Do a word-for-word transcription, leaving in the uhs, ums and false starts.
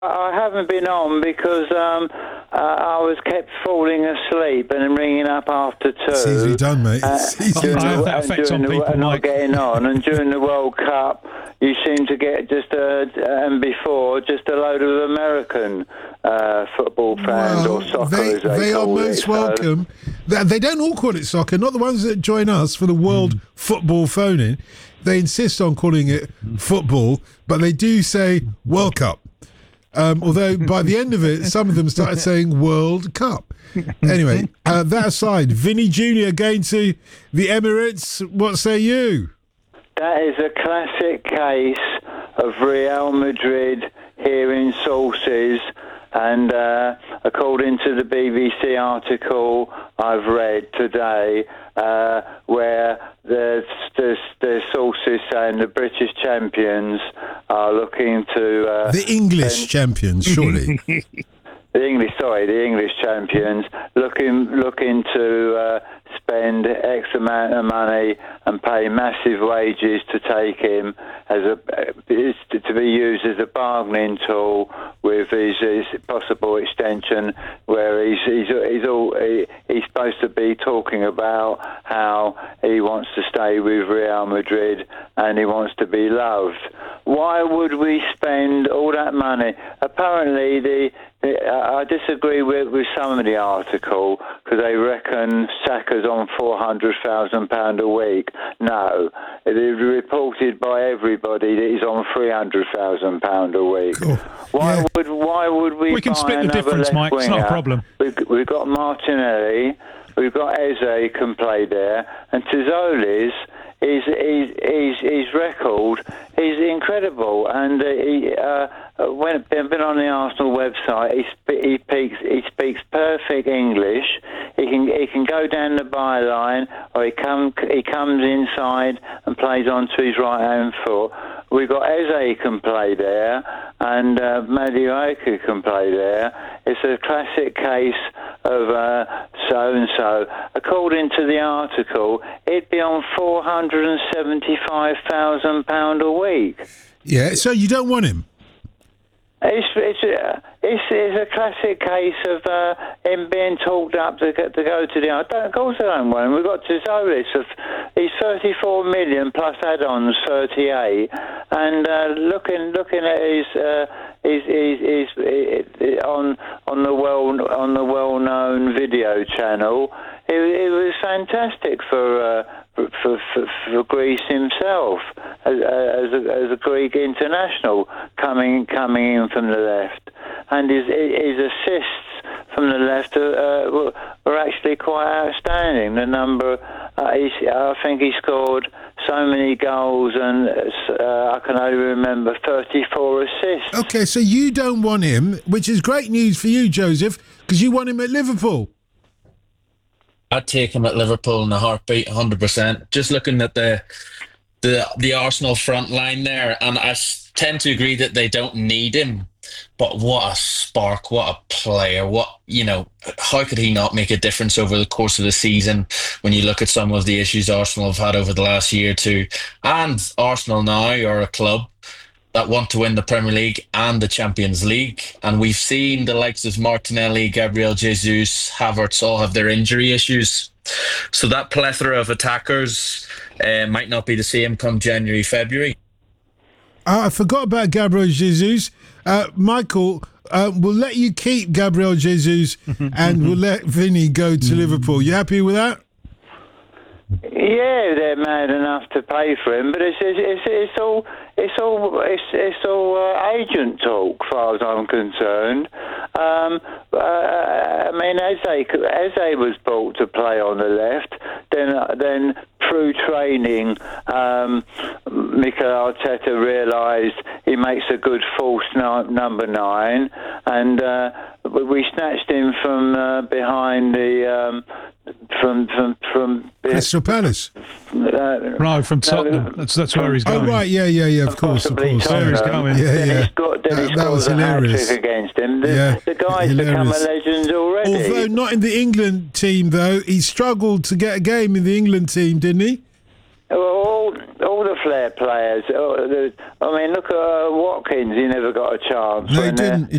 I haven't been on because um, uh, I was kept falling asleep and ringing up after two. It's easily done, mate. It's Uh, easily during done. I have the, that and effect during on the, people, and not Mike. getting on. And during the World Cup, you seem to get just a, and before, just a load of American uh, football fans Well, or soccer, they, as they, they are call most it. So- welcome. They, they don't all call it soccer, not the ones that join us for the World Hmm. Football Phone-In. They insist on calling it football, but they do say World Cup. Um, although by the end of it, some of them started saying World Cup. Anyway, uh, that aside, Vinny Junior going to the Emirates. What say you? That is a classic case of Real Madrid hearing sources, and uh, according to the B B C article I've read today, uh, where the, the, the sources saying the British champions are looking to... Uh, The English spend- champions, surely. The English, sorry, the English champions looking looking to uh, spend X amount of money and pay massive wages to take him as a is to be used as a bargaining tool with his, his possible extension, where he's he's he's all he, he's supposed to be talking about how he wants to stay with Real Madrid and he wants to be loved. Why would we spend all that money? Apparently, the I disagree with, with some of the article because they reckon Saka's on four hundred thousand pounds a week. No, it is reported by everybody that he's on three hundred thousand pounds a week. Cool. Why Yeah. would why would we? We can buy split the another difference, left Mike. It's not a winger? problem. We've, we've got Martinelli, we've got Eze can play there, and Tizoli's. His, his, his, his record is incredible, and uh, he, uh, when been on the Arsenal website, he, sp- he speaks he speaks perfect English. He can he can go down the byline, or he come he comes inside and plays onto his right hand foot. We've got Eze can play there, and uh, Madueke can play there. It's a classic case of uh, so-and-so. According to the article, it'd be on four hundred seventy-five thousand pounds a week. Yeah, so you don't want him? It's it's a, it's, it's a classic case of uh, him being talked up to, get, to go to the... I don't, of course I don't want him. We've got Tizolis. Of, he's thirty-four million plus add-ons thirty-eight. And uh, looking looking at his... Uh, He's, he's, he's, he's on on the well on the well-known video channel. It, it was fantastic for, uh, for, for for Greece himself as, as, a, as a Greek international coming coming in from the left, and his his assists from the left uh, were, were actually quite outstanding. The number, uh, he's, I think he scored so many goals, and uh, I can only remember thirty-four assists. Okay, so you don't want him, which is great news for you, Joseph, because you want him at Liverpool. I'd take him at Liverpool in a heartbeat, one hundred percent. Just looking at the the the Arsenal front line there, and I s- tend to agree that they don't need him. But what a spark, what a player, what, you know, how could he not make a difference over the course of the season when you look at some of the issues Arsenal have had over the last year or two? And Arsenal now are a club that want to win the Premier League and the Champions League. And we've seen the likes of Martinelli, Gabriel Jesus, Havertz all have their injury issues. So that plethora of attackers uh, might not be the same come January, February. Uh, I forgot about Gabriel Jesus. Uh, Michael, uh, we'll let you keep Gabriel Jesus and we'll let Vinny go to Liverpool. You happy with that? Yeah, they're mad enough to pay for him, but it's it's it's, it's all it's all it's it's all uh, agent talk, as far as I'm concerned. Um, uh, I mean, Eze Eze was bought to play on the left, then then through training, um, Mikel Arteta realised he makes a good false no- number nine, and uh, we snatched him from uh, behind the. Um, From from from Crystal Palace. Uh, Right, from Tottenham. That's that's where he's Oh, going. right, yeah, yeah, yeah, of course, of possibly course. Where he's Yeah, going. yeah. Then yeah. he scored, then he That, that scores was a hilarious. hat-trick against him. The, Yeah, the guy's become a hilarious. legend already. Although not in the England team, though. He struggled to get a game in the England team, didn't he? all all the flair players. Oh, the, I mean, look at uh, Watkins. He never got a chance. No, he when, uh, didn't. He